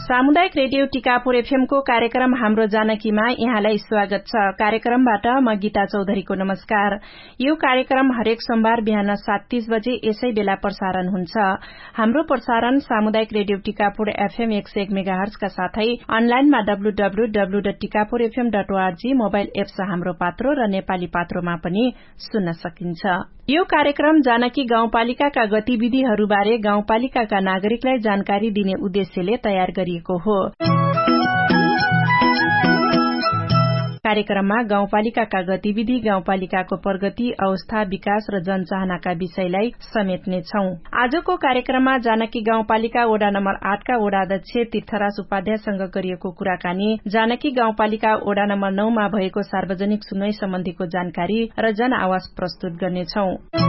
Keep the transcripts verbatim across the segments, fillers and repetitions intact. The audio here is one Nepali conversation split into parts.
सामुदायिक रेडियो टिकापुर एफएम को कार्यक्रम हाम्रो जानकीमा यहाँलाई स्वागत छ। कार्यक्रमबाट म गीता चौधरीको नमस्कार। यो कार्यक्रम हरेक सोमबार बिहान सात तीस बजे यसै बेला प्रसारण हुन्छ। हाम्रो प्रसारण सामुदायिक रेडियो टिकापुर एफएम एक सय एक मेगाहर्जका साथै अनलाइनमा W W W dot Tikapur FM dot ORG mobile apps हाम्रो पात्रो र नेपाली पात्रोमा पनि सुन्न सकिन्छ। यो कार्यक्रम जानकी गाउँपालिकाका गतिविधिहरूबारे गाउँपालिकाका नागरिकलाई जानकारी दिने उद्देश्यले तयार गरिएको हो। कार्यक्रममा गाउँपालिकाका गतिविधि, गाउँपालिकाको प्रगति, अवस्था, विकास र जनचाहनाका विषयलाई समेट्नेछौ। आजको कार्यक्रममा जानकी गाउँपालिका वडा नम्बर आठका वडा अध्यक्ष तीर्थराज उपाध्यायसँग गरिएको कुराकानी, जानकी गाउँपालिका वडा नम्बर नौमा भएको सार्वजनिक सुनवाई सम्बन्धीको जानकारी र जन आवाज प्रस्तुत गर्नेछौ।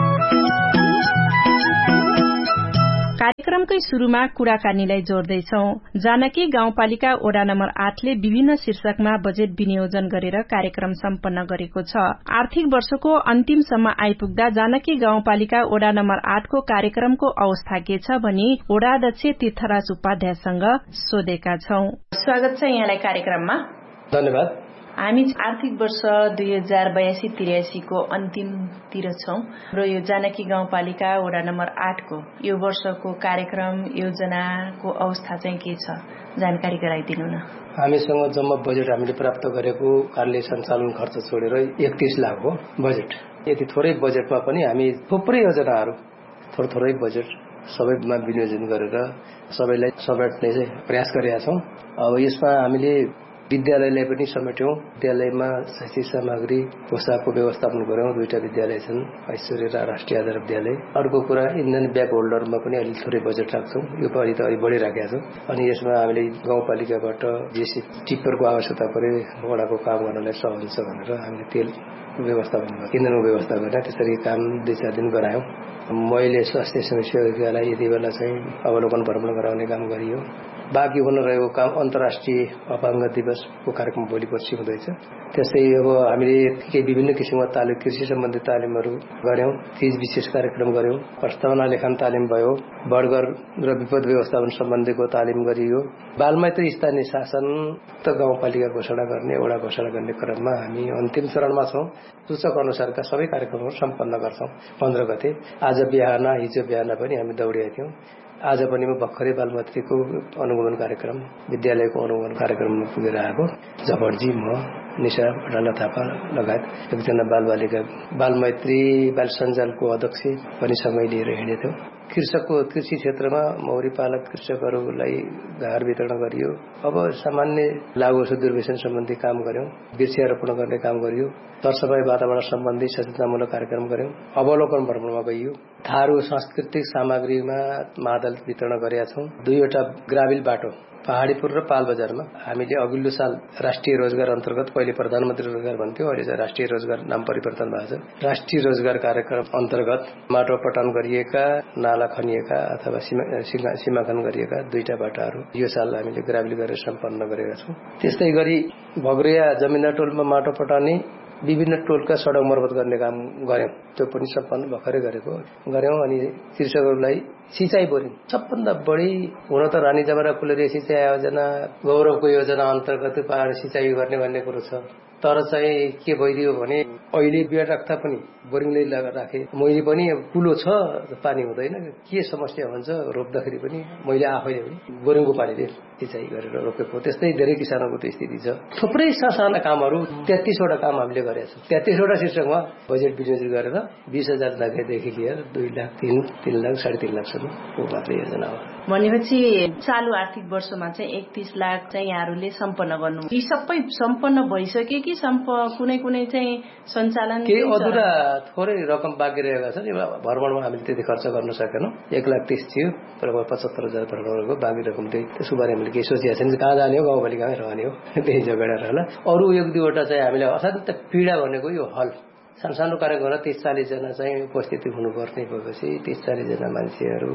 कार्यक्रमकै शुरूमा कुराकानीलाई जोड्दैछौ। जानकी गाउँपालिका वडा नम्बर आठले विभिन्न शीर्षकमा बजेट विनियोजन गरेर कार्यक्रम सम्पन्न गरेको छ। आर्थिक वर्षको अन्तिमसम्म आइपुग्दा जानकी गाउँपालिका वडा नम्बर आठको कार्यक्रमको अवस्था के छ भनी वडा अध्यक्ष तीर्थराज उपाध्यायसँग सोधेका छौं। स्वागत छ यहाँलाई कार्यक्रममा। धन्यवाद। हामी आर्थिक वर्ष दुई हजार बयासी त्रियासीको अन्तिमतिर छौं र यो जानकी गाउँपालिका वडा नम्बर आठको यो वर्षको कार्यक्रम योजनाको अवस्था चाहिँ के छ, जानकारी गराइदिनु न। हामीसँग जम्मा बजेट हामीले प्राप्त गरेको कार्यालय सञ्चालन खर्च छोडेर एकतीस लाख हो बजेट। यति थोरै बजेटमा पनि हामी थुप्रै योजनाहरू थोरै थोरै बजेट सबैमा विनियोजन गरेर सबैलाई समेट्ने प्रयास गरेका छौं। अब यसमा हामीले विद्यालयलाई पनि समेट्यौं। विद्यालयमा शैक्षिक सामग्री पोसाकको व्यवस्थापन गर्यौं। दुईटा विद्यालय छन्, ऐश्वर्य र राष्ट्रिय आधार विद्यालय। अर्को कुरा इन्धन ब्याग होल्डरमा पनि अलि थोरै बजेट राख्छौं। यो पालि त अलि बढिराखेका छ। अनि यसमा हामीले गाउँपालिकाबाट जेसी टिप्परको आवश्यकता परे वडाको काम गर्नलाई सहज हुन्छ भनेर हामीले तेल व्यवस्थापन इन्धनको व्यवस्था गरेर त्यसरी काम दुई चार दिन गरायौं। मैले स्वास्थ्य समस्यालाई यति बेला चाहिँ अवलोकन भ्रमण गराउने काम गरियो। बाँकी हुन रहेको काम अन्तर्राष्ट्रिय अपाङ्ग दिवसको कार्यक्रम भोलि पर्सि हुँदैछ। त्यसै अब हामीले केही विभिन्न किसिमका तालिम, कृषि सम्बन्धी तालिमहरू गर्यौं। तीज विशेष कार्यक्रम गर्यौं। प्रस्तावना लेखन तालिम भयो। बर्गर र विपद व्यवस्थापन सम्बन्धीको तालिम गरियो। बालमैत्री स्थानीय शासन त गाउँपालिका घोषणा गर्ने, वडा घोषणा गर्ने क्रममा हामी अन्तिम चरणमा छौं। सूचक अनुसारका सबै कार्यक्रमहरू सम्पन्न गर्छौं। पन्ध्र गते आज बिहान हिजो बिहान पनि हामी दौडिएका थियौं। आज पनि म भर्खरै बालमैत्रीको अनुगमन कार्यक्रम, विद्यालयको अनुगमन कार्यक्रममा पुगेर आएको। जफरजी, म, निशा राणा थापा लगायत एकजना बालबालिका बालमैत्री बाल सञ्जालको अध्यक्ष पनि सँगै लिएर हिँडेथ्यौं। कृषकको कृषि क्षेत्रमा मौरी पालक कृषकहरूलाई घर वितरण गरियो। अब सामान्य लागु औषध दुर्व्यसन सम्बन्धी काम गर्यौं। वृक्षारोपण गर्ने काम गरियो। सरसफाई वातावरण सम्बन्धी सचेतनामूलक कार्यक्रम गर्यौं। अवलोकन भ्रमणमा गइयो। थारू सांस्कृतिक सामग्रीमा मादल वितरण गरेका छौं। दुईवटा ग्राभिल बाटो पहाडीपुर र पालबजारमा हामीले अघिल्लो साल राष्ट्रिय रोजगार अन्तर्गत, पहिले प्रधानमन्त्री रोजगार भन्थ्यो, अहिले चाहिँ राष्ट्रिय रोजगार नाम परिवर्तन भएको छ। राष्ट्रिय रोजगार कार्यक्रम अन्तर्गत माटो पटान गरिएका, नाला खनिएका अथवा सीमाखन गरिएका दुईटा बाटाहरू यो साल हामीले ग्राभिल गरेर सम्पन्न गरेका छौं। त्यस्तै गरी भगरिया जमिनदार टोलमा माटो पटाउने, विभिन्न टोलका सडक मर्मत गर्ने काम गर्यौं। त्यो पनि सम्पन्न भर्खरै गरेको गर्यौं। अनि कृषकहरूलाई सिंचाई बोरिङ सबभन्दा बढी हुन त रानी जमरा फुलेर सिंचाई योजना, गौरवको योजना अन्तर्गत पहाड सिंचाई गर्ने भन्ने कुरो छ। तर चाहिँ के भइदियो भने अहिले बिहा राख्दा पनि बोरिङले राखे, मैले पनि कुलो छ पानी हुँदैन, के समस्या हुन्छ रोप्दाखेरि पनि मैले आफैले पनि बोरिङको पानीले सिंचाई गरेर रोपेको। त्यस्तै धेरै किसानहरूको त्यो स्थिति छ। थुप्रै साना कामहरू तेत्तीसवटा काम हामीले गरेका छौँ। तेत्तीसवटा शीर्षकमा बजेट विनियोजन गरेर बीस हजार लाखदेखि लिएर दुई लाख तीन तीन लाख साढे तीन लाखसम्मको मात्रै योजना हो। भनेपछि चालु आर्थिक वर्षमा चाहिँ एकतीस लाख चाहिँ यहाँहरूले सम्पन्न गर्नु, यी सबै सम्पन्न भइसके कि कुनै कुनै चाहिँ सञ्चालन केही अधुरा थोरै रकम बाँकी रहेका छन्। भ्रमणमा हामीले त्यति खर्च गर्न सकेनौँ। एक लाख तीस थियो, पचहत्तर हजार भ्रमणको बाँकी रकम त्यही। त्यसको बारे हामीले केही सोचेका छैन। कहाँ जाने हो, गाउँपालिकामै रहने हो, त्यही जग्गा होला। अरू एक दुईवटा चाहिँ हामीले असाध्य पीडा भनेको यो हल सानो सानो कार्यक्रम गरेर तीस चालिसजना चाहिँ उपस्थिति हुनुपर्ने भएपछि तीस चालिसजना मान्छेहरू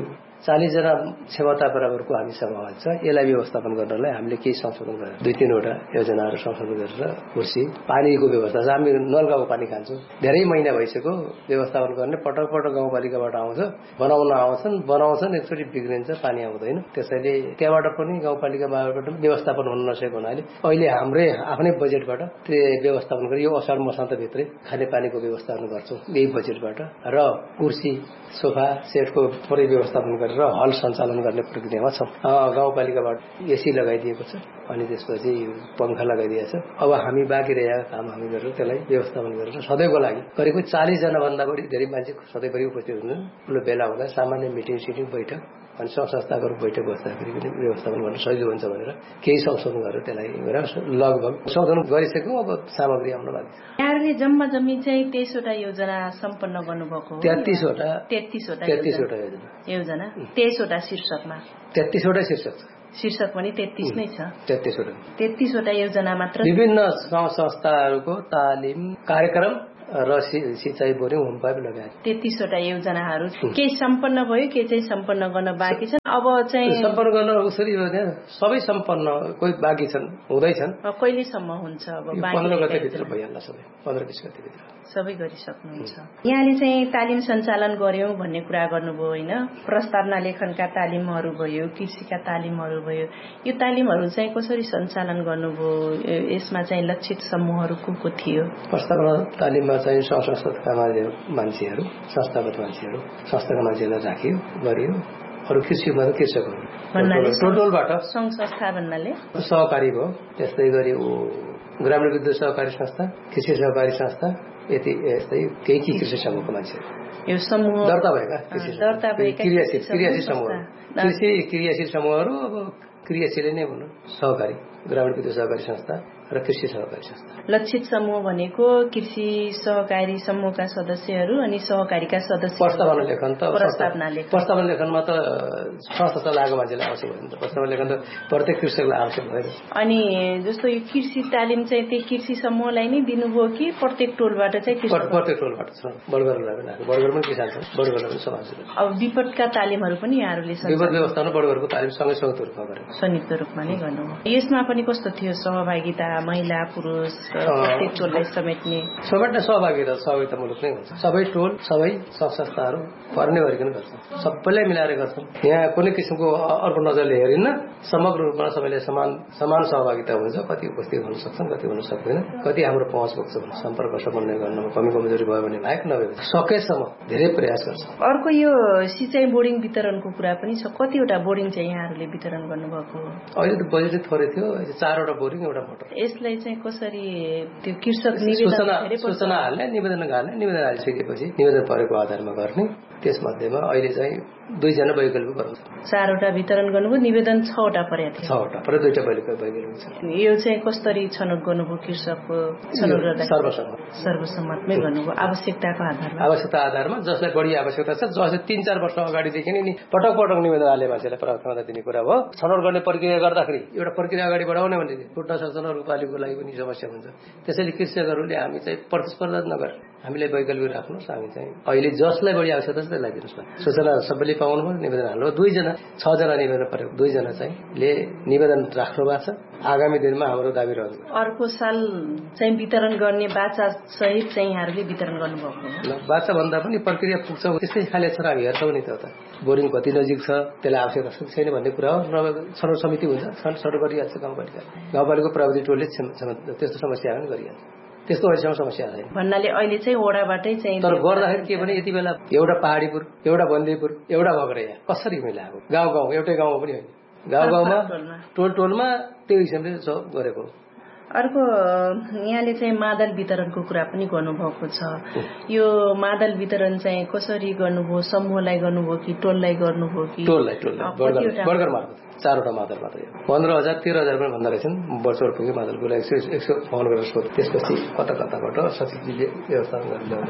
चालीस जना क्षमता बराबरको हामीसँग अभाव छ। यसलाई व्यवस्थापन गर्नलाई हामीले केही संशोधन गरेर दुई तीनवटा योजनाहरू संशोधन गरेर कुर्सी पानीको व्यवस्था छ। हामी नलगाको पानी खान्छौँ, धेरै महिना भइसक्यो। व्यवस्थापन गर्ने पटक पटक गाउँपालिकाबाट आउँछ, बनाउन आउँछन्, बनाउँछन्, एकचोटि बिग्रिन्छ, पानी आउँदैन। त्यसैले त्यहाँबाट पनि गाउँपालिकाबाट व्यवस्थापन हुन नसकेको हुनाले अहिले हाम्रै आफ्नै बजेटबाट त्यो व्यवस्थापन गरी यो असार मसान्तभित्रै खानेपानीको व्यवस्थापन गर्छौँ यही बजेटबाट। र कुर्सी सोफा सेटको थोरै व्यवस्थापन गरेर हल सञ्चालन गर्ने प्रक्रियामा छौँ। गाउँपालिकाबाट एसी लगाइदिएको छ अनि त्यसपछि पङ्खा लगाइदिएको छ। अब हामी बाँकी रहेका काम हामी गरेर त्यसलाई व्यवस्थापन गरेर सधैँको लागि करिब चालीस जना भन्दा बढी धेरै मान्छे सधैँभरि उपस्थित हुन्छन्। ठुलो बेला हुँदा सामान्य मिटिङ सिटिङ बैठक अनि संस्थागत बैठक बस्दाखेरि पनि व्यवस्थापन गर्न सजिलो हुन्छ भनेर केही संशोधन गरेर त्यसलाई लगभग संशोधन गरिसक्यौँ। अब सामग्री आउन बाँकी छ। यहाँहरूले जम्मा जम्मी चाहिँ तेइसवटा योजना सम्पन्न गर्नुभएको हो। तेत्तिसवटा तेत्तिसवटा तेत्तिसवटा योजना योजना तेइसवटा शीर्षकमा तेत्तिसवटा शीर्षक छ। शीर्षक पनि तेत्तिस नै छ। तेत्तिसवटा तेत्तिसवटा योजना मात्र विभिन्न संस्थाहरूको तालिम कार्यक्रम र सिँचाइ बोरिङ होम पाइप लगाए तेत्तिसवटा योजनाहरू केही सम्पन्न भयो, केही चाहिँ सम्पन्न गर्न बाँकी छन्। अब चाहिँ सम्पन्न गर्न उसरी सबै सम्पन्न कोही बाँकी छन्, हुँदैछन्। कहिलेसम्म हुन्छ? अब पन्ध्र गतेभित्र भइहाल्ला सबै, पन्ध्र बिस गतेभित्र सबै गरिसक्नुहुन्छ। यहाँले चाहिँ तालिम सञ्चालन गर्यौं भन्ने कुरा गर्नुभयो होइन? प्रस्तावना लेखनका तालिमहरू भयो, कृषिका तालिमहरू भयो। यो तालिमहरू चाहिँ कसरी सञ्चालन गर्नुभयो? यसमा चाहिँ लक्षित समूहहरू को को थियो? प्रस्तावना तालिममा चाहिँ संस्थागत मान्छेहरू संस्थागत मान्छेहरू संस्थाका मान्छेहरूलाई राखियो, गरियो। अरू कृषिमा त कृषकहरू भन्नाले टोटलबाट सङ्घ संस्था भन्नाले सहकारी भयो। त्यस्तै गरी ग्रामीण विद्युत सहकारी संस्था, कृषि सहकारी संस्था, यति यस्तै केही केही कृषि समूहको मान्छेहरू यो समूह दर्ता भएका दर्ता भएका क्रियाशील क्रियाशील समूहहरू कृषि क्रियाशील समूहहरू अब क्रियाशील नै हुनु सहकारी ग्रामीण विद्युत सहकारी संस्था र कृषि सहकारी संस्था। लक्षित समूह भनेको कृषि सहकारी समूहका सदस्यहरू अनि सहकारीका सदस्य। प्रस्तावना लेखन त प्रस्तावना लेखन प्रस्तावना लेखनमा त संस्था चलाएको मान्छेलाई आवश्यक भयो नि त। प्रस्तावना लेखन त प्रत्येक कृषकलाई आवश्यक भयो। अनि जस्तो यो कृषि तालिम चाहिँ त्यही कृषि समूहलाई नै दिनुभयो कि प्रत्येक टोलबाट चाहिँ? प्रत्येक टोलबाट छ। बडगरलाई पनि आएको, बडगर पनि किसान छ, बडगरलाई पनि समाज छ। अब विपदका तालिमहरू पनि यहाँहरूले विपद व्यवस्थापन बडगरको तालिम सँगै संयुक्त रूपमा गरेको संयुक्त रूपमा नै गर्नुभयो। यसमा पनि कस्तो थियो सहभागिता? महिला पुरुष प्रत्येक टोललाई समेट्ने समेट्ने सहभागिता सहभागितामूलक नै हुन्छ। सबै टोल सबै संस्थाहरू पर्ने गरिकन गर्छौँ, सबैलाई मिलाएर गर्छौँ। यहाँ कुनै किसिमको अर्को नजरले हेरिन्न, समग्र रूपमा सबैले समान समान सहभागिता हुन्छ। कति उपस्थित हुन सक्छन्, कति हुन सक्दैन, कति हाम्रो पहुँच पुग्छ भने सम्पर्क समन्वय गर्नमा कमी कमजोरी भयो भने बाहेक नभए सकेसम्म धेरै प्रयास गर्छ। अर्को यो सिँचाइ बोर्डिङ वितरणको कुरा पनि छ। कतिवटा बोर्डिङ चाहिँ यहाँहरूले वितरण गर्नुभएको? अहिले त बजेट थोरै थियो, चारवटा बोर्डिङ एउटा मोटर। यसलाई चाहिँ कसरी त्यो कृषक निवेदन सूचना हाल्ने निवेदन हाल्ने निवेदन हालिसकेपछि निवेदन परेको आधारमा गर्ने। त्यसमध्येमा अहिले चाहिँ दुईजना वैकल्पिक गर्नु चारवटा वितरण गर्नुभयो, निवेदन छवटा परेको थियो। छवटा परे दुईटा वैकल्पिक छ। यो चाहिँ कसरी छनौट गर्नुभयो? कृषकको छनौट गर्दा सर्वसम्मत सर्वसम्मतमै गर्नुभयो आवश्यकताको आधारमा? आवश्यकता आधारमा जसलाई बढी आवश्यकता छ, जसले तीन चार वर्ष अगाडिदेखि नै पटक पटक निवेदन हाले मान्छेलाई प्राथमिकता दिने कुरा हो। छनौट गर्ने प्रक्रिया गर्दाखेरि एउटा प्रक्रिया अगाडि बढाउने भने छुट्न सक्छन्, रूपालीको लागि पनि समस्या हुन्छ। त्यसैले कृषकहरूले हामी चाहिँ प्रतिस्पर्धा नगर हामीले वैकल्पिक राख्नुहोस्। हामी चाहिँ अहिले जसलाई बढी आवश्यकता छ त्यसलाई दिनुहोस् न। सूचना सबैले पाउनु भयो, निवेदन हाल्नु। दुईजना छजना निवेदन परेको दुईजना चाहिँ ले निवेदन राख्नु भएको छ। आगामी दिनमा हाम्रो दाबी रहन्छ अर्को साल चाहिँ वितरण गर्ने बाचा सहित चाहिँ यहाँहरूले वितरण गर्नुभएको हो? बाचा भन्दा पनि प्रक्रिया पुग्छ त्यस्तै खाले छ। हामी हेर्छौँ नि त बोरिङ कति नजिक छ, त्यसलाई आवश्यकता छैन भन्ने कुरा हो। नभए छनौट समिति हुन्छ, छनौट गरिहाल्छ गाउँपालिका। गाउँपालिकाको प्रविधि टोलले त्यस्तो समस्या पनि गरिहाल्छ। त्यस्तो अहिलेसम्म समस्या छैन भन्नाले अहिले चाहिँ ओडाबाटै चाहिँ। तर गर्दाखेरि के भने यति बेला एउटा पहाडीपुर, एउटा बन्दीपुर, एउटा भगरैया कसरी मिलाएको? गाउँ गाउँ एउटै गाउँमा पनि होइन, गाउँ गाउँमा टोल टोलमा त्यो हिसाबले गरेको। अर्को यहाँले चाहिँ मादल वितरणको कुरा पनि गर्नुभएको छ। यो मादल वितरण चाहिँ कसरी गर्नुभयो? समूहलाई गर्नुभयो कि टोललाई गर्नुभयो कि? टोललाई टोललाई बर्गर मार्फत चारवटा मादल मात्रै पन्ध्र हजार तेह्र हजार पनि भन्दा रहेछन्। वर्षहरू पुग्यो मादलको लागि एक सौ फोन गरेर सोध। त्यसपछि कता कताबाट सचिवजीले व्यवस्थापन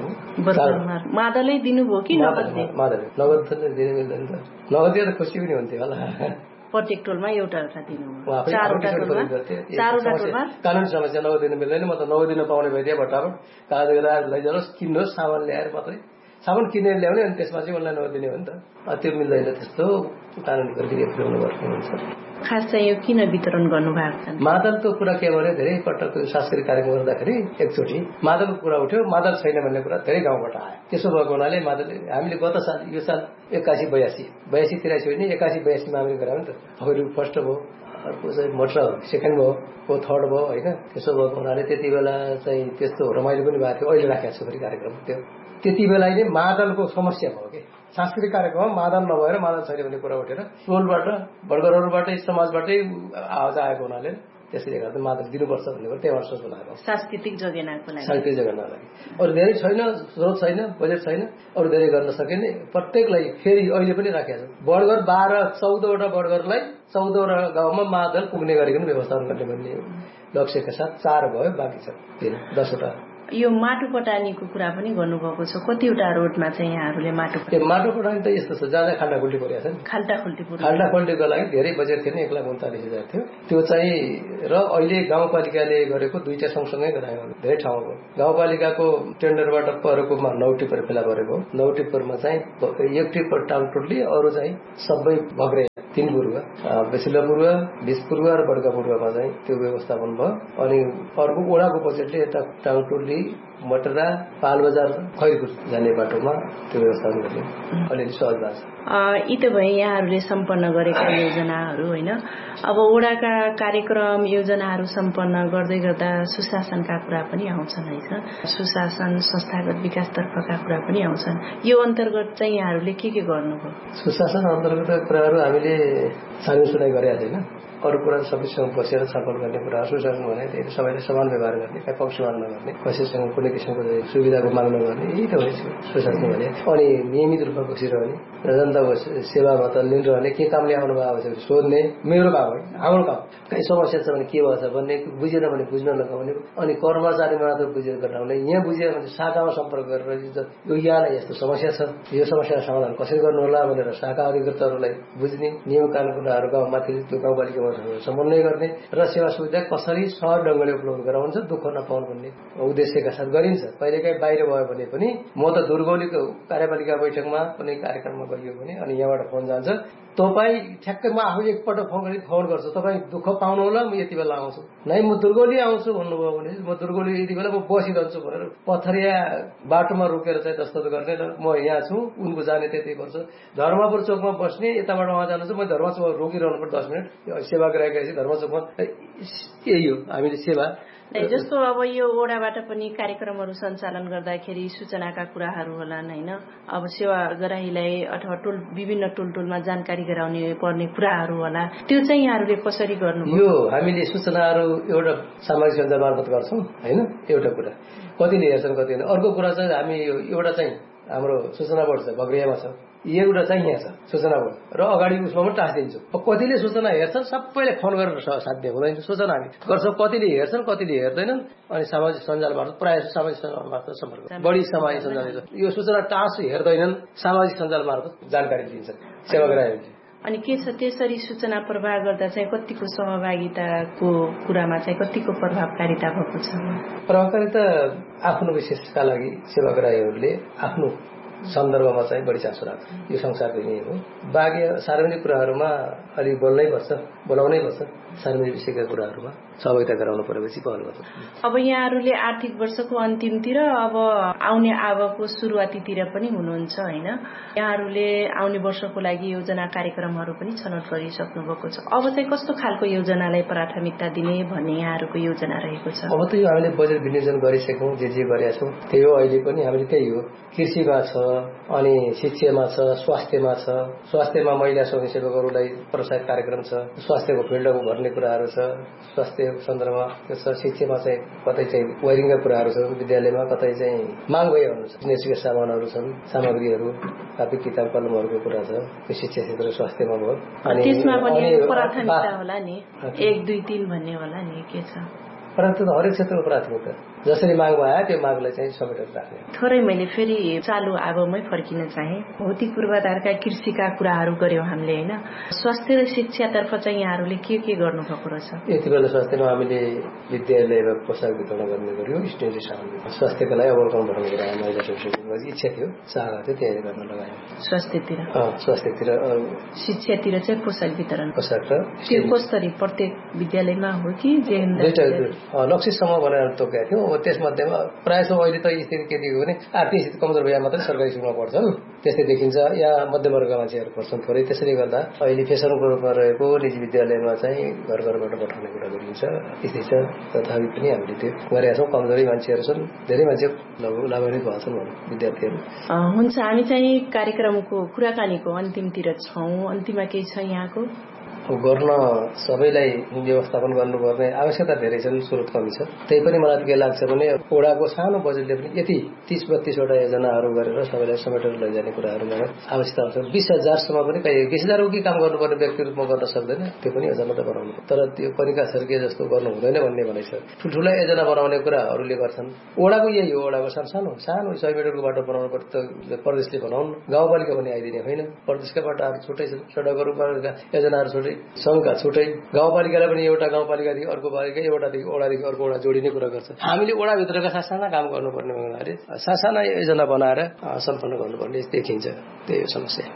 गरेर मादलै दिनुभयो कि नगद? मादल नगद दिने मिल्दैन त, नगद दिएर खुसी पनि हुन्थ्यो होला। प्रत्येक टोलमा एउटा एउटा दिनुभयो। चारवटा टोलमा चारवटा टोलमा कानुनी समस्या नगद दिन मिल्दैन। म त नगद दिन पाउने भइदिए भट्टाभट कागज लैजानुहोस्, किन्नुहोस्, सामान ल्याएर मात्रै सामान किनेर ल्याउने अनि त्यसमा चाहिँ अनलाइन गरिदिने हो नि त। त्यो मिल्दैन, त्यस्तो कानुनी प्रक्रिया पुर्याउनुपर्ने हुन्छ। खास चाहिँ यो किन वितरण गर्नुभएको छ? मादलको कुरा के भने धेरै पटक सांस्कृतिक कार्यक्रम गर्दाखेरि एकचोटि मादलको कुरा उठ्यो, मादल छैन भन्ने कुरा धेरै गाउँबाट आयो। त्यसो भएको हुनाले मादल हामीले गत साल यो साल एक्कासी बयासी बयासी तिरासी होइन एक्कासी बयासीमा हामीले गरायो नि त। पहिलो फर्स्ट भयो, अर्को चाहिँ मोटर सेकेन्ड भयो, को थर्ड भयो होइन। त्यसो भएको हुनाले त्यति बेला चाहिँ त्यस्तो रमाइलो पनि भएको थियो। अहिले राखेको छु फेरि कार्यक्रम त्यो त्यति बेला नै मादलको समस्या भयो कि सांस्कृतिक कार्यक्रममा मादल नभएर मादल छैन भन्ने कुरा उठेर टोलबाट बडगरहरूबाटै समाजबाटै आवाज आएको हुनाले त्यसैले गर्दा मादल दिनुपर्छ भन्ने कुरा त्यही वर्ष बनाएको सांस्कृतिक जोगेनाको लागि सांस्कृतिक जोगेनाको लागि। अरू धेरै छैन, स्रोत छैन, बजेट छैन, अरू धेरै गर्न सकिने प्रत्येकलाई फेरि अहिले पनि राखेको छ। बडगर बाह्र चौधवटा बडगरलाई चौधवटा गाउँमा मादल पुग्ने गरिकन व्यवस्थापन गर्ने भन्ने लक्ष्यका साथ चार भयो, बाँकी छ तीन दसवटा। यो माटो पटानीको कुरा पनि गर्नुभएको छ। कतिवटा रोडमा चाहिँ यहाँहरूले माटो माटो पटानी त यस्तो छ जहाँ जहाँ खाल्टाखुल्टी परेको छ नि। खाल्टाखुल्टी खाल्टाखुल्टीको लागि धेरै बजेट थियो नि, एक लाख उन्तालिस हजार थियो त्यो चाहिँ। र अहिले गाउँपालिकाले गरेको दुईटा सँगसँगै गरायो धेरै ठाउँको। गाउँपालिकाको टेन्डरबाट परेकोमा नौ टिप्पर फेला परेको, नौ टिप्परमा चाहिँ एक टिप्पर टाउन टोटली, अरू चाहिँ सबै भग्रे तीन पूर्व, बेसिला पूर्व, बिस पूर्व र बडका पूर्वमा चाहिँ त्यो व्यवस्थापन भयो। अनि अर्को ओडाको बजेटले यता टाउन टोटली, मटरा, पालबजार, खैरपुर जाने बाटोमा त्यो व्यवस्थापन गर्ने अलिअलि सहज भएको छ। यी त भए यहाँहरूले सम्पन्न गरेका योजनाहरू होइन। अब ओडाका कार्यक्रम योजनाहरू सम्पन्न गर्दै गर्दा सुशासनका कुरा पनि आउँछन् है। सुशासन संस्थागत विकासतर्फका कुरा पनि आउँछन्। यो अन्तर्गत चाहिँ यहाँहरूले के के गर्नुभयो? सुशासन अन्तर्गतका कुराहरू हामीले सानो सुनाइ गरेका छैन। अरू कुरा सबैसँग बसेर छलफल गर्ने कुरा। सुशासन भने त्यही सबैले समान व्यवहार गर्ने, कहीँ पक्षमान नगर्ने, कसैसँग कुनै किसिमको सुविधाको माग नगर्ने, यही त हो सुशासन भने। अनि नियमित रूपमा बसिरहने र जनताको सेवामा त लिइरहने, के कामले आउनु भएको छ सोध्ने, मेरो काम हो हाम्रो काम। कहीँ समस्या छ भने के भएछ भन्ने, बुझेन भने बुझ्न लगाउने, अनि कर्मचारीमा मात्र बुझेर गराउने। यहाँ बुझेन भने शाखामा सम्पर्क गरेर यो यहाँलाई यस्तो समस्या छ, यो समस्याको समाधान कसरी गर्नु होला भनेर शाखा अधिकृतहरूलाई बुझ्ने, नियम कानुनहरू गाउँमाथि त्यो गाउँपालिकामा समन्वय गर्ने र सेवा सुविधा कसरी सहज ढङ्गले उपलब्ध गराउँछ, दुःख नपाउनु भन्ने उद्देश्यका साथ गरिन्छ। कहिलेकाहीँ बाहिर भयो भने पनि म त दुर्गौलीको कार्यपालिका बैठकमा कुनै कार्यक्रममा गइयो भने अनि यहाँबाट फोन जान्छ, तपाईँ ठ्याक्कै म आफू एकपल्ट फोन गरी फोन गर्छु, तपाईँ दुःख पाउनु होला, म यति बेला आउँछु, नै म दुर्गौली आउँछु भन्नुभयो भने म दुर्गौली यति बेला म बसिरहन्छु भनेर पथरिया बाटोमा रोकेर चाहिँ दस्तखत गर्ने र म यहाँ छु उनको जाने त्यति गर्छु। धर्मपुर चोकमा बस्ने, यताबाट उहाँ जानु छ, म धर्म चोकमा रोकिरहनु पर्छ दस मिनट सेवा गराएपछि धर्म चोकमा। यही हो हामीले सेवा। जस्तो अब यो ओडाबाट पनि कार्यक्रमहरू सञ्चालन गर्दाखेरि सूचनाका कुराहरू होलान् होइन। अब सेवा गराहीलाई अथवा टोल विभिन्न टोल टोलमा जानकारी गराउने पर्ने कुराहरू होला, त्यो चाहिँ यहाँहरूले कसरी गर्नु? यो हामीले सूचनाहरू एउटा सामाजिक सञ्जाल मार्फत गर्छौँ होइन, एउटा कुरा कतिले हेर्छन् कति होइन। अर्को कुरा चाहिँ हामी एउटा चाहिँ हाम्रो सूचना बोर्ड छ बग्रियामा छ, एउटा चाहिँ यहाँ छ सूचना बोर्ड, र अगाडि उसमा पनि टाँस दिन्छौँ। कतिले सूचना हेर्छन् सबैले फोन गरेर साध्य हुँदैन, सूचना हामी गर्छौँ। कतिले हेर्छन् कतिले हेर्दैनन्, अनि सामाजिक सञ्जाल मार्फत प्रायः सामाजिक सञ्जाल मार्फत सम्पर्क बढी सामाजिक सञ्जाल यो सूचना टाँस हेर्दैनन्, सामाजिक सञ्जाल मार्फत जानकारी दिन्छन् सेवाग्राहीहरूले। अनि के छ त्यसरी सूचना प्रवाह गर्दा चाहिँ कतिको सहभागिताको कुरामा चाहिँ कतिको प्रभावकारिता भएको छ? प्रभावकारिता आफ्नो विशेषका लागि सेवाग्राहीहरूले आफ्नो सन्दर्भमा चाहिँ बढी चासो राख्छ। यो संसारको नियम हो। बाँकी सार्वजनिक कुराहरूमा अलिक बोल्नै पर्छ, बोलाउनै पर्छ। सार्वजनिक विषयका कुराहरूमा सहभागिता गराउनु परेपछि पहल गर्छ। अब यहाँहरूले आर्थिक वर्षको अन्तिमतिर अब आउने आवको सुरुवातीतिर पनि हुनुहुन्छ होइन। यहाँहरूले आउने वर्षको लागि योजना कार्यक्रमहरू पनि छनौट गरिसक्नु भएको छ। अब चाहिँ कस्तो खालको योजनालाई प्राथमिकता दिने भन्ने यहाँहरूको योजना रहेको छ? अब त यो हामीले बजेट विनियोजन गरिसक्यौँ, जे जे गरेका छौँ त्यही हो। अहिले पनि हामीले त्यही हो। कृषिमा छ, अनि शिक्षामा छ, स्वास्थ्यमा छ। स्वास्थ्यमा महिला स्वयंसेवकहरूलाई प्रोत्साहित कार्यक्रम छ, स्वास्थ्यको फिल्डको भर्ने कुराहरू छ, स्वास्थ्य सन्दर्भमा त्यो छ। शिक्षामा चाहिँ कतै चाहिँ वायरिङका कुराहरू छन् विद्यालयमा, कतै चाहिँ माग भइहाल्नु छ, निश्चित सामानहरू छन्, सामग्रीहरू, कापी किताब कलमहरूको कुरा छ। त्यो शिक्षा क्षेत्र स्वास्थ्यमा भयो। अनि त्यसमा पनि प्राथमिकता होला नि, एक दुई तीन भन्ने होला नि, के छ प्राथमिकता हरेक क्षेत्रको प्राथमिकता जसरी मागमा आयो त्यो मागलाई चाहिँ समेटेर राख्ने। थोरै मैले फेरि चालु आगोमै फर्किन चाहे। भौतिक पूर्वाधारका कृषिका कुराहरू गर्यौं हामीले हैन। स्वास्थ्य र शिक्षातर्फ चाहिँ यहाँहरूले के के गर्नु भएको रहेछ? यति बेला स्वास्थ्यमा हामीले विद्यालयमा पोसाक वितरण गर्ने गर्यौं। स्टेजरी सामग्री स्वास्थ्यको लागि अवलोकन बनाउने कुरा महिला संस्कृतिमा इच्छा थियो, चाहना थियो, त्यही गर्न लगायौं। स्वास्थ्यतिर स्वास्थ्यतिर शिक्षातिर चाहिँ पोसाक वितरण पोसाक र त्यो कसरी प्रत्येक विद्यालयमा हो कि जे लक्षितसम्म बनाएर तोकेका थियौँ। अब त्यसमध्येमा प्रायः सो अहिले त स्थिति के दियो भने आर्थिक स्थिति कमजोर भए मात्रै सरकारी स्कुलमा पढ्छन्, त्यस्तै देखिन्छ। या मध्यमवर्गका मान्छेहरू पढ्छन् थोरै। त्यसैले गर्दा अहिले फेसनको रूपमा रहेको निजी विद्यालयमा चाहिँ घर घरबाट पठाउने कुरा गरिन्छ स्थिति छ। तथापि पनि हामीले त्यो गरेका छौँ। कमजोरी मान्छेहरू छन्, धेरै मान्छे लाभान्वित भएको छन् विद्यार्थीहरू। हुन्छ, हामी चाहिँ कार्यक्रमको कुराकानीको अन्तिमतिर छौँ। अन्तिममा केही छ यहाँको? अब गर्न सबैलाई व्यवस्थापन गर्नुपर्ने आवश्यकता धेरै छन्, स्रोत कमी छ। त्यही पनि मलाई के लाग्छ भने ओडाको सानो बजेटले पनि यति तीस बत्तीसवटा योजनाहरू गरेर सबैलाई समेटेर लैजाने कुराहरू गर्न आवश्यकता हुन्छ। बीस हजारसम्म पनि कहीँ बिस हजार उकी काम गर्नुपर्ने व्यक्ति रूपमा गर्न सक्दैन, त्यो पनि योजना त बनाउनु। तर त्यो कनिका छर्के जस्तो गर्नु हुँदैन भन्ने भनाइ छ। ठुल्ठुला योजना बनाउने कुराहरूले गर्छन्। ओडाको यही हो, ओडाको सानो सानो सानो सय मिटरको बाटो बनाउनु पर्छ त प्रदेशले बनाउनु, गाउँपालिका पनि आइदिने होइन। प्रदेशका बाटाहरू छुट्टै छन्, सडकहरू योजनाहरू छुट्टै, सङ्घका छुट्टै, गाउँपालिकालाई पनि एउटा गाउँपालिकादेखि अर्को पालिका, एउटादेखि ओडादेखि अर्को ओडा जोडिने कुरा गर्छ। हामीले ओडाभित्रका सासाना काम गर्नुपर्ने हुनाले सासाना योजना बनाएर सम्पन्न गर्नुपर्ने देखिन्छ। त्यही हो समस्या।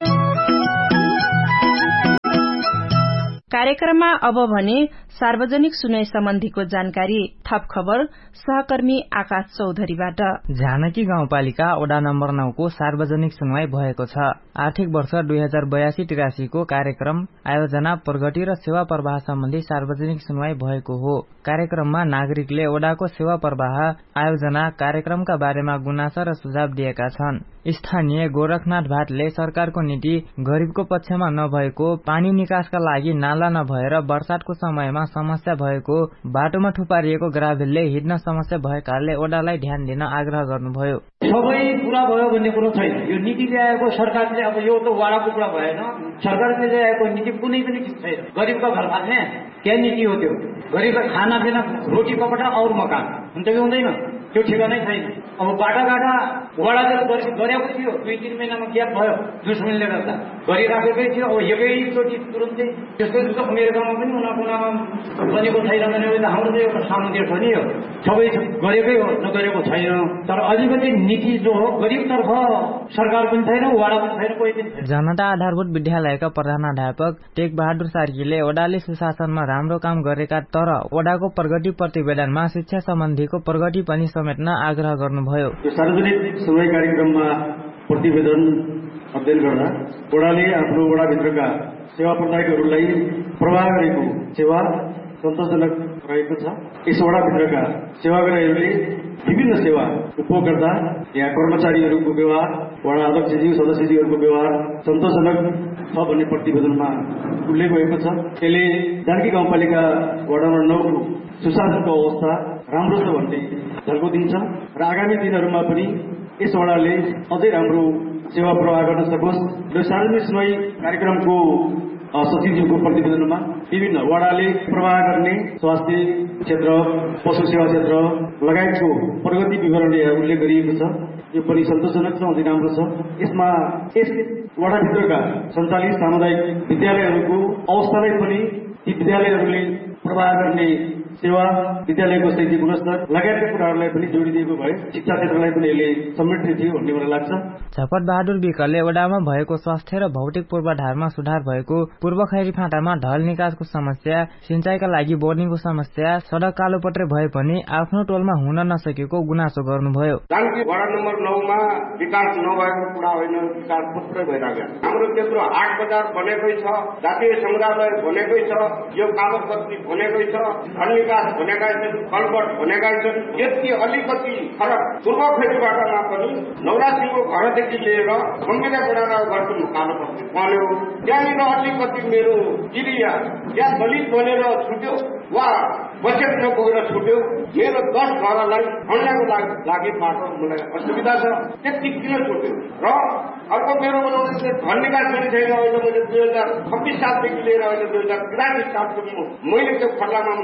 कार्यक्रममा अब भने सार्वजनिक सुनाई सम्बन्धीको जानकारी। थप खबर सहकर्मी आकाश चौधरीबाट। जानकी गाउँपालिका वडा नम्बर नौ को सार्वजनिक सुनवाई भएको छ। आर्थिक वर्ष दुई हजार बयासी तिरासी को कार्यक्रम आयोजना प्रगति र सेवा प्रवाह सम्बन्धी सार्वजनिक सुनवाई भएको हो। कार्यक्रममा नागरिकले वडाको सेवा प्रवाह आयोजना कार्यक्रमका बारेमा गुनासो र सुझाव दिएका छन्। स्थानीय गोरखनाथ भाटले सरकारको नीति गरीबको पक्षमा नभएको, पानी निकासका लागि नाला नभएर वर्षातको समयमा समस्या भएको, बाटोमा थुपारिएको ग्राभेलले हिँड्न समस्या भएकाले वडालाई ध्यान दिन आग्रह गर्नुभयो। सबै पूरा भयो भन्ने कुरो छैन। यो नीति ल्याएको सरकारले, अब यो त वडाको कुरा भएन, सरकारले ल्याएको नीति कुनै पनि चिज छैन। गरिबको घर फाल्ने क्या नीति हो त्यो? गरिबको खाना पिना, रोटी कपडा और मकान हुन्छ कि हुँदैन? त्यो ठिकानै छैन। अब बाटाघाटा वडाले गरेको थियो, दुई तिन महिनामा ग्याप भयो दुश्मनले गर्दा, गरिराखेकै थियो। अब एकैचोटि तुरन्तै त्यस्तै जस्तो मेरो गाउँमा पनि कुना कुनामा बनेको छैन भने हाम्रो चाहिँ एउटा सानो देश हो नि, यो सबै गरेकै हो, नगरेको छैन। तर अलिकति नीति जो हो गरिबतर्फ सरकार पनि छैन, वडा पनि छैन, कोही पनि छैन। जनता आधारभूत विद्यालयका प्रधानाध्यापक टेक बहादुर सार्कीले वडाले सुशासनमा राम्रो काम गरेका तर वडाको प्रगति प्रतिवेदनमा शिक्षा सम्बन्धीको प्रगति पनि समेट्न आग्रह गर्नुभयो। सार्वजनिक सुनवाई कार्यक्रममा प्रतिवेदन अध्ययन गर्दा वडाले आफ्नो वडाभित्रका सेवा प्रदायकहरूलाई प्रवाह गरेको सेवा सन्तोषजनक रहेको छ। यस वडाभित्रका सेवाग्राहीहरूले विभिन्न सेवा उपभोग गर्दा यहाँ कर्मचारीहरूको व्यवहार, वडा अध्यक्षज्यू सदस्यज्यूहरूको व्यवहार सन्तोषजनक छ भन्ने प्रतिवेदनमा उल्लेख भएको छ। यसले जानकी गाउँपालिका वडा नम्बर नौ को सुशासनको अवस्था राम्रो छ भन्ने झल्को दिन्छ र आगामी दिनहरूमा पनि यस वडाले अझै राम्रो सेवा प्रवाह गर्न सकोस्। र सार्वजनिक सुनवाई कार्यक्रमको सचिवज्यूको प्रतिवेदनमा विभिन्न वडाले प्रवाह गर्ने स्वास्थ्य क्षेत्र, पशु सेवा क्षेत्र लगायतको प्रगति विवरण उल्लेख गरिएको छ। यो पनि सन्तोषजनक छ, अझै राम्रो छ। यसमा यस वडाभित्रका सञ्चालित सामुदायिक विद्यालयहरूको अवस्थालाई पनि ती विद्यालयहरूले प्रवाह गर्ने सेवा, विद्यालयको शैक्षिक गुणस्तर लगायतका कुराहरूलाई पनि जोडिदिएको भए शिक्षा क्षेत्रलाई पनि यसले समेट्ने थियो भन्ने मलाई लाग्छ। झपट बहादुर विकले वडामा भएको स्वास्थ्य र भौतिक पूर्वाधारमा सुधार भएको, पूर्व खैरी फाँटामा ढल निकासको समस्या, सिंचाइका लागि बोर्डिङको समस्या, सडक कालोपत्रे भए पनि आफ्नो टोलमा हुन नसकेको गुनासो गर्नुभयो। जानकी वडा नम्बर नौ मा विकास नभएको कुरा होइन, विकास पुरै भइरहेको छ। हाम्रो त्यत्रो हाट बजार बनेकै छ, जातीय संग्रहालय बनेकै छ, यो कागजपत्री बनेकै छ, विकास भनेका छन्, कलबट भनेका छन्। यति अलिकति फरक पूर्व खैरीबाटमा पनि नौरासीको घरदेखि लिएर गम्भीर बनाएर गर्छु कालोपत्री बन्यो। त्यहाँनिर अलिकति मेरो एरिया या दलित बनेर छुट्यो वा बजेट नपुगेर छुट्यो, मेरो दस घरलाई खन्नको लागि बाटो मलाई असुविधा छ, त्यति किन छुट्यो? र अर्को मेरो बनाउने धन निकास पनि छैन। अहिले मैले दुई हजार छब्बिस सालदेखि लिएर अहिले दुई हजार तिरासी सालसम्म मैले त्यो खल्लामा बनाउने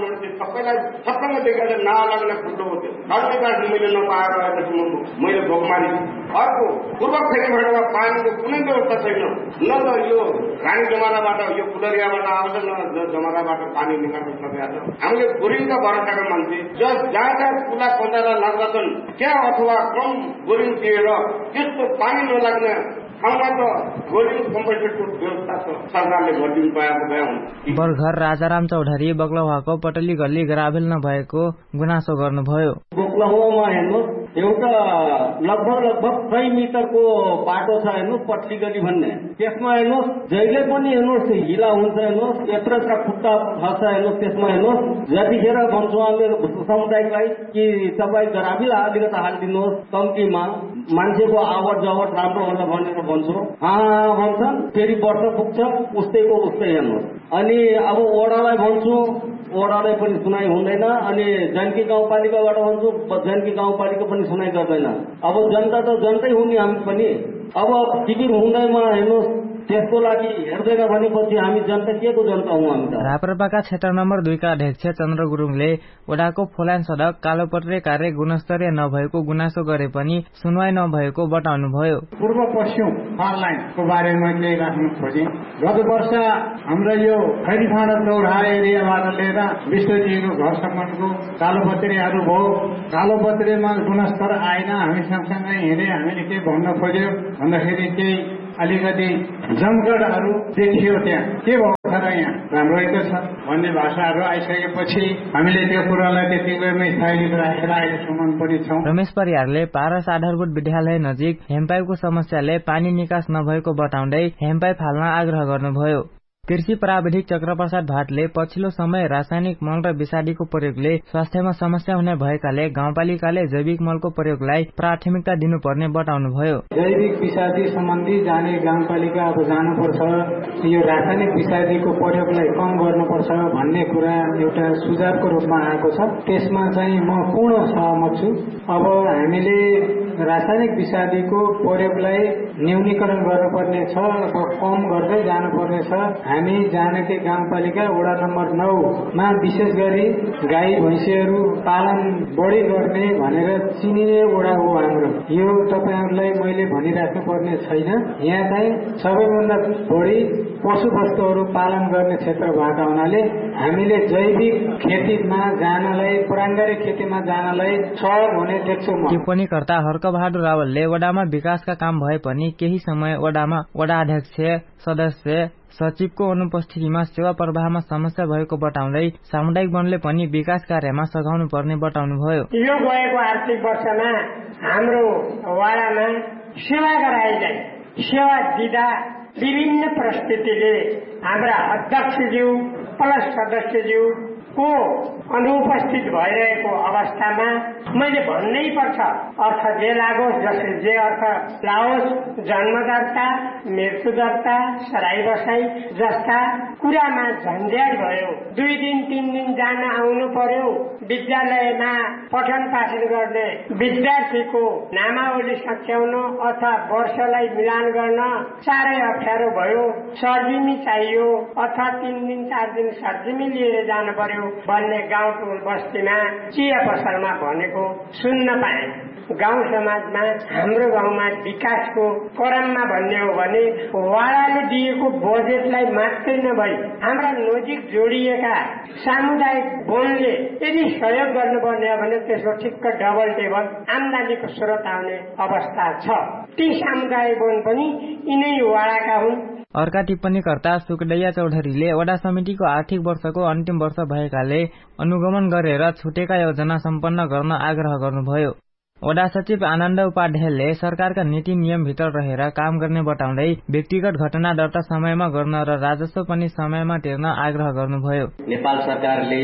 सबैलाई सत्सङ्ग देखेर नलाग्ने फुट्लो थियो घर विकास मैले नपाएर आएपछि मैले भोग मारे। अर्को पूर्व फेरिबाट पानीको कुनै व्यवस्था छैन, न त यो रानी जमानाबाट यो कुलरियाबाट आउँछ न जमानाबाट पानी निकाल्न सकेको छ। हामीले बोरिङका भरोसाका मान्छे जस जहाँ जहाँ कुला पन्जाला लाग्दछन् त्यहाँ अथवा कम बोरिङ दिएर त्यस्तो पानी नलाग्ने ठाउँमा त बोरिङ कम्पनसेटको व्यवस्था छ, सरकारले गरिदिनु पाएको भए हुन्छ। बरघर राजाराम चौधरी बक्लुवाको पटली गल्ली ग्राभेल नभएको गुनासो गर्नुभयो। बक्लुवामा हेर्नुहोस् एउटा लगभग लगभग सय मिटरको बाटो छ हेर्नुहोस् पटली गल्ली भन्ने, त्यसमा हेर्नुहोस् जहिले पनि हेर्नुहोस् हिला हुन्छ, हेर्नुहोस् यत्र खुट्टा फस्छ हेर्नुहोस्, त्यसमा हेर्नुहोस् जतिखेर भन्छौँ हामी समुदायलाई कि तपाईँ ग्राभेल अलिकति हालिदिनुहोस् कम्तीमा मान्छेको आवत जावत राम्रो होला भनेर भन्छौँ। हाँ भन्छन्, फेरि वर्ष पुग्छ उस्तैको उस्तै हेर्नुहोस्। अनि अब वडालाई भन्छु वडालाई पनि सुनाइ हुँदैन, अनि जानकी गाउँपालिकाबाट भन्छु जानकी गाउँपालिका पनि सुनाइ गर्दैन। अब जनता त जनतै हुने हामी पनि, अब शिविर हुँदैमा हेर्नुहोस् त्यसको लागि हेर्दैन भनेपछि हामी जनता के को जनता हौँ हामी त। राप्रपाका क्षेत्र नम्बर दुईका अध्यक्ष चन्द्र गुरुङले वडाको फोलान सडक कालोपत्रे कार्य गुणस्तरीय नभएको गुनासो गरे पनि सुनवाई नभएको बताउनुभयो। पूर्व पश्चिम फार लाइनको बारेमा केही राख्न खोजे। गत वर्ष हाम्रो यो खैरीफाँडा चौरा एरियाबाट लिएर विश्वजीको घरसम्मको कालोपत्रेहरू भयो। कालोपत्रेमा गुणस्तर आएन, हामी सँगसँगै हिँडे हामीले के भन्न खोज्यो भन्दाखेरि केही अलिकति जमघटहरू देखियो, त्यहाँ के भयो र यहाँ राम्रै छ भन्ने भाषाहरू आइसकेपछि हामीले त्यो कुरालाई त्यतिकैमै स्थायी राखेर अहिलेसम्म पनि छौँ। रमेश परियारले पारस आधारभूत विद्यालय नजिक हेमपाइपको समस्याले पानी निकास नभएको बताउँदै हेमपाइप हाल्न आग्रह गर्नुभयो। कृषि प्राविधिक चक्रप्रसाद भाटले पछिल्लो समय रासायनिक मल र विषादीको प्रयोगले स्वास्थ्यमा समस्या हुने भएकाले गाउँपालिकाले जैविक मलको प्रयोगलाई प्राथमिकता दिनुपर्ने बताउनुभयो। जैविक विषादी सम्बन्धी जाने गाउँपालिका अब जानुपर्छ, यो रासायनिक विषादीको प्रयोगलाई कम गर्नुपर्छ भन्ने कुरा एउटा सुझावको रूपमा आएको छ। त्यसमा चाहिँ म पूर्ण सहमत छु। अब हामीले रासायनिक विषादीको प्रयोगलाई न्यूनीकरण गर्नुपर्ने छ, कम गर्दै जानुपर्ने छ। हामी जानकी गाउँपालिका वडा नम्बर नौमा विशेष गरी गाई भैँसीहरू पालन बढी गर्ने भनेर चिनिने वडा हो हाम्रो। यो तपाईँहरूलाई मैले भनिराख्नु पर्ने छैन। यहाँ चाहिँ सबैभन्दा बढी पशु वस्तुहरू पालन गर्ने क्षेत्र भएको हुनाले हामीले जैविक खेतीमा जानलाई प्राङ्गारिक खेतीमा जानलाई सहयोग हुने देख्छौँ। टिप्पणीकर्ता हर्कबहादुर रावलले वडामा विकासका काम भए पनि केही समय वडामा वडा अध्यक्ष सदस्य सचिवको अनुपस्थितिमा सेवा प्रवाहमा समस्या भएको बताउँदै सामुदायिक वनले पनि विकास कार्यमा सघाउनु पर्ने बताउनुभयो। यो गएको आर्थिक वर्षमा हाम्रो वडामा सेवा गराइलाई सेवा दिँदा विभिन्न परिस्थितिले हाम्रा अध्यक्षज्यू प्लस सदस्यज्यू को अनुपस्थित भइरहेको अवस्थामा मैले भन्नै पर्छ, अर्थ जे लागोस् जसले जे अर्थ लाओस्, जन्म दर्ता, मृत्यु दर्ता, सराई बसाई जस्ता कुरामा झन्झट भयो। दुई दिन तीन दिन जान आउनु पर्यो। विद्यालयमा पठन पाठन गर्ने विद्यार्थीको नामावली सच्याउन अथवा वर्षलाई मिलान गर्न साह्रै अप्ठ्यारो भयो। सर्जिमी चाहियो अथवा तीन दिन चार दिन सर्जिमी लिएर जानु पर्यो भन्ने गाउँ टोल बस्तीमा चिया पसलमा भनेको सुन्न पाए। गाउँ समाजमा हाम्रो गाउँमा विकासको क्रममा भन्ने हो भने वडाले दिएको बजेटलाई मात्रै नभई हाम्रा नजिक जोडिएका सामुदायिक वनले यदि सहयोग गर्नुपर्ने हो भने त्यसको ठिक्क डबल टेबल आमदानीको स्रोत आउने अवस्था छ। ती सामुदायिक वन पनि यिनै वडाका हुन्। अर्का टिप्पणीकर्ता सुकदैया चौधरीले वडा समितिको आर्थिक वर्षको अन्तिम वर्ष भएकाले अनुगमन गरेर छुटेका योजना सम्पन्न गर्न आग्रह गर्नुभयो। वडा सचिव आनन्द उपाध्यायले सरकारका नीति नियमभित्र रहेर काम गर्ने बताउँदै व्यक्तिगत घटना दर्ता समयमा गर्न र राजस्व पनि समयमा तिर्न आग्रह गर्नुभयो। नेपाल सरकारले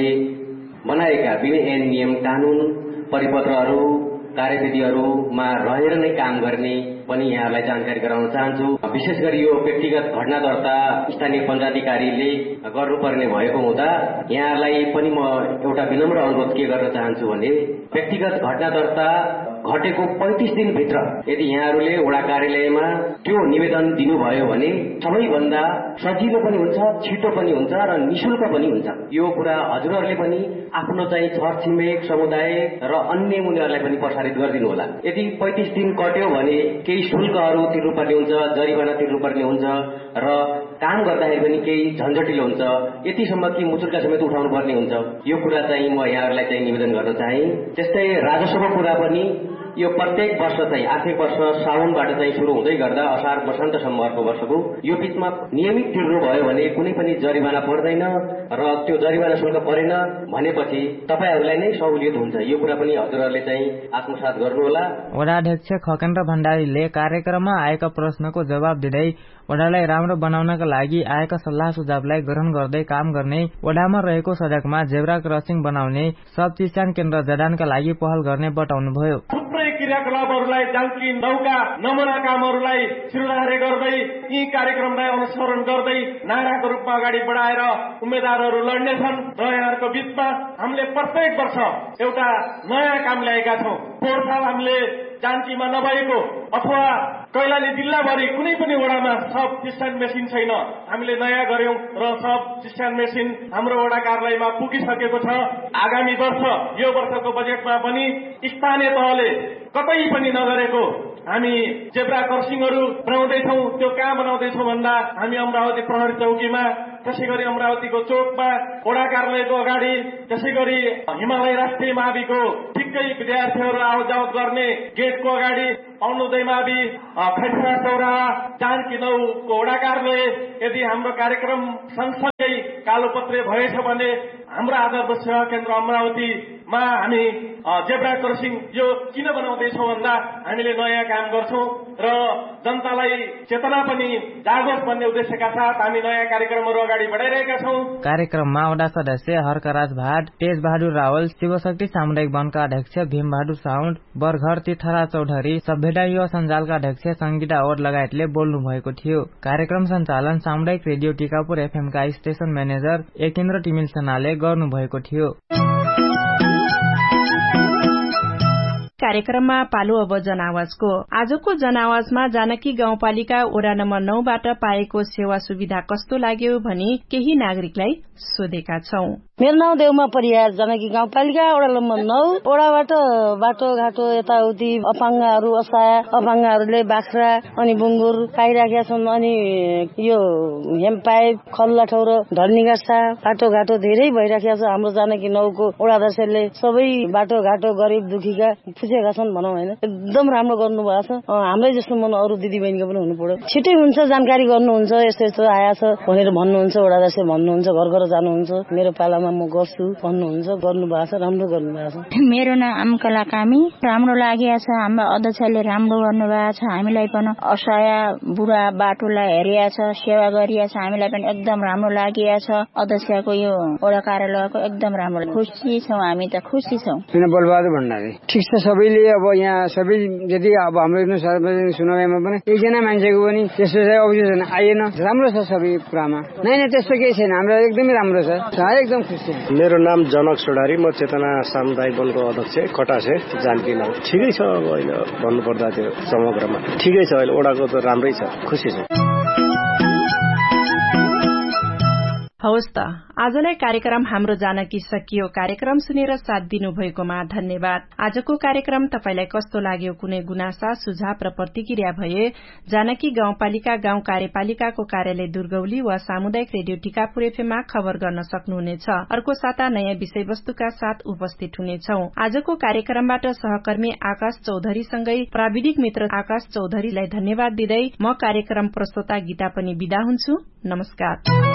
बनाएका विनियम नियम कानून परिपत्रहरू कार्यविधिहरूमा रहेर नै काम गर्ने पनि यहाँलाई जानकारी गराउन चाहन्छु। विशेष गरी यो व्यक्तिगत घटना दर्ता स्थानीय पञ्चाधिकारीले गर्नुपर्ने भएको हुँदा यहाँलाई पनि म एउटा विनम्र अनुरोध के गर्न चाहन्छु भने व्यक्तिगत घटना दर्ता घटेको पैंतिस दिनभित्र यदि यहाँहरूले वडा कार्यालयमा त्यो निवेदन दिनुभयो भने सबैभन्दा सजिलो पनि हुन्छ, छिटो पनि हुन्छ र निशुल्क पनि हुन्छ। यो कुरा हजुरहरूले पनि आफ्नो चाहिँ छरछिमेक समुदाय र अन्य मुनिहरूलाई पनि प्रसारित गरिदिनु होला। यदि पैंतिस दिन कट्यो भने केही शुल्कहरू तिर्नुपर्ने हुन्छ, जरिवाना तिर्नुपर्ने हुन्छ र काम गर्दाखेरि पनि केही झन्झटिलो हुन्छ, यतिसम्म कि मुचुल्का समेत उठाउनु पर्ने हुन्छ। यो कुरा चाहिँ म यहाँहरूलाई चाहिँ निवेदन गर्न चाहे। त्यस्तै राजस्वको कुरा पनि यो प्रत्येक वर्ष चाहिँ आर्थिक वर्ष साउनबाट चाहिँ शुरू हुँदै गर्दा असार वसन्तसम्म अर्को वर्षको यो बीचमा नियमित तिर्नु भयो भने कुनै पनि जरिवाना पर्दैन र त्यो जरिवाना शुल्क परेन भनेपछि तपाईहरूलाई नै सहुलियत हुन्छ। यो कुरा पनि हजुरहरूले चाहिँ आत्मसात गर्नुहोला। वडा अध्यक्ष खकेन्द्र भण्डारीले कार्यक्रममा आएका प्रश्नको जवाब दिँदै वडालाई राम्रो बनाउनका लागि आएका सल्लाह सुझावलाई ग्रहण गर्दै काम गर्ने, वडामा रहेको सडकमा जेब्रा क्रसिङ बनाउने, सब चिस्यान केन्द्र जडानका लागि पहल गर्ने बताउनुभयो। थुप्रै क्रियाकलापहरूलाई जानकी नौका नमुना कामहरूलाई सिरदारे गर्दै यी कार्यक्रमलाई अनुसरण गर्दै नाराको रूपमा अगाडि बढाएर उम्मेद्वारहरू लड्नेछन् र यहाँहरूको बीचमा हामीले प्रत्येक वर्ष एउटा नयाँ काम ल्याएका छौँ। पोहोर साल हामीले जानकीमा नभएको अथवा कैलाली जिल्लाभरि कुनै पनि वडामा सब चिस्यान मेसिन छैन, हामीले नयाँ गर्यौं र सब चिस्यान मेसिन हाम्रो वडा कार्यालयमा पुगिसकेको छ। आगामी वर्ष यो वर्षको बजेटमा पनि स्थानीय तहले कतै पनि नगरेको हामी जेब्रा क्रसिङहरू बनाउँदैछौँ। त्यो कहाँ बनाउँदैछौँ भन्दा हामी अमरावती प्रहरी चौकीमा, त्यसै गरी अमरावतीको चोकमा, वडा कार्यालयको अगाडि, त्यसै गरी हिमालय राष्ट्रिय माविको ठिक्कै विद्यार्थीहरू आउट जावत गर्ने गेटको अगाडि, अरुणोदय मावि, खैसरा चौराहा, जानकी नौको वडा कार्यालय। यदि हाम्रो कार्यक्रम सँगसँगै कालोपत्रे भएछ भने हाम्रो आदर्श सेवा केन्द्र अमरावतीमा हामी जेब्रा क्रसिङ यो किन बनाउँदैछौँ भन्दा हामीले नयाँ काम गर्छौँ र जनतालाई चेतना पनि जागोस् भन्ने उद्देश्यका साथ हामी नयाँ कार्यक्रमहरू अगाडि बढाइरहेका छौँ। कार्यक्रममा वडा सदस्य हर्कराज भाट, तेज बहादुर रावल, शिवशक्ति सामुदायिक वनका अध्यक्ष भीम बहादुर साउन्ड, बरघर तीर्थराज चौधरी, सभ्यता युवा सञ्जालका अध्यक्ष संगीता ओड लगायतले बोल्नु भएको थियो। कार्यक्रम सञ्चालन सामुदायिक radio Tikapur एफएमका station manager Ekendra टिमिल सेनाले गर्नुभएको थियो। कार्यक्रममा पालो अब जनावाजको। आजको जनावाजमा जानकी गाउँपालिका वडा नम्बर नौबाट पाएको सेवा सुविधा कस्तो लाग्यो भनी केही नागरिकलाई सोधेका छौं। मेरो नाउँ देउमा परियार, जानकी गाउँपालिका वडा नम्बर नौ। वडाबाट बाटोघाटो यताउति अपाङ्गहरू असहाय अपाङ्गहरूले बाख्रा अनि बुङ्गुर पाइराखेका छन्। अनि यो हेमपाइप खल्ला ठौर ढल्निगा सा बाटोघाटो धेरै भइराखेका छ। हाम्रो जानकी नौको वडाध्यक्षले सबै बाटोघाटो गरिब दुखीका पुछेका छन् भनौँ होइन, एकदम राम्रो गर्नुभएको छ। हाम्रै जस्तो मन अरू दिदीबहिनीको पनि हुनु पर्यो। छिटै हुन्छ, जानकारी गर्नुहुन्छ, यस्तो यस्तो आएछ भनेर भन्नुहुन्छ, वडाध्यक्ष भन्नुहुन्छ, घर घर जानुहुन्छ, मेरो पालामा म गर्छु भन्नुहुन्छ, गर्नुभएको छ, राम्रो गर्नुभएको छ। मेरो नाम कला कामी। राम्रो लागेको छ, हाम्रो अध्यक्षले राम्रो गर्नुभएको छ। हामीलाई पनि असहाय बुढा बाटोलाई हेरिया छ, सेवा गरिया छ, हामीलाई पनि एकदम राम्रो लागेको छ। अध्यक्षको यो वडा कार्यालयको एकदम राम्रो, खुसी छौँ, हामी त खुसी छौँ। बलबहादुर भण्डारी। ठिक छ, सबैले अब यहाँ सबै जति अब हाम्रो सार्वजनिक सुनवाईमा पनि एकजना मान्छेको पनि त्यस्तो चाहिँ अभिযোजन आएन, राम्रो छ सबै कुरामा। नै नै त्यस्तो केही छैन, हाम्रो एकदमै राम्रो छ, एकदम खुसी। मेरो नाम जनक सोडारी, म चेतना सामुदायिक वनको अध्यक्ष कटासे जानकी नौ। ठिकै छ, अब अहिले भन्नुपर्दा त्यो समग्रमा ठिकै छ, अहिले ओडाको त राम्रै छ, खुसी छ। हवस् त, आजलाई कार्यक्रम हाम्रो जानकी सकियो। कार्यक्रम सुनेर साथ दिनुभएकोमा धन्यवाद। आजको कार्यक्रम तपाईलाई कस्तो लाग्यो? कुनै गुनासा, सुझाव र प्रतिक्रिया भए जानकी गाउँपालिका गाउँ कार्यपालिकाको कार्यालय दुर्गौली वा सामुदायिक रेडियो टिकापुर एफएममा खबर गर्न सक्नुहुनेछ। अर्को साता नयाँ विषयवस्तुका साथ उपस्थित हुनेछौं। आजको कार्यक्रमबाट सहकर्मी आकाश चौधरीसँगै प्राविधिक मित्र आकाश चौधरीलाई धन्यवाद दिँदै म कार्यक्रम प्रस्तोता गीता पनि बिदा हुन्छु। नमस्कार।